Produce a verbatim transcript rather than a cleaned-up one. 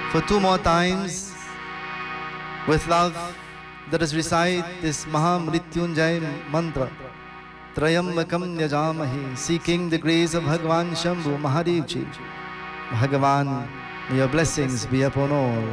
For two more times, with love, let us recite this Mahamrityunjay mantra. Trayambakam yajamahi, seeking the grace of Bhagavan Shambhu Mahadev Ji. Bhagavan, may your blessings be upon all.